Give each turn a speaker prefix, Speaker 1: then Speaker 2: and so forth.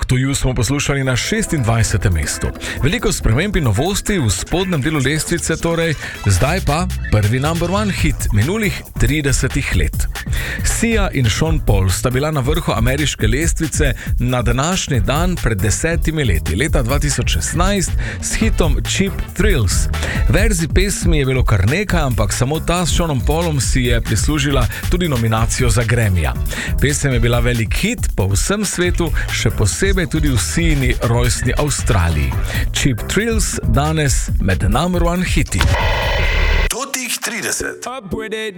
Speaker 1: Talk to You smo poslušali na 26. mestu. Veliko sprememb in novosti v spodnjem delu lestvice, torej zdaj pa prvi number one hit minulih 30 let. Sia in Sean Paul sta bila na vrhu ameriške lestvice na današnji dan pred 10 leti, leta 2016, s hitom Cheap Thrills. Verzij pesmi je bilo kar nekaj, ampak samo ta s Seanom Paulom si je prislužila tudi nominacijo za Grammyja. Pesem je bila velik hit po vsem svetu, še posebej tudi v Siini rojstni Avstraliji. Cheap Thrills danes med number one hiti.
Speaker 2: Totih 30.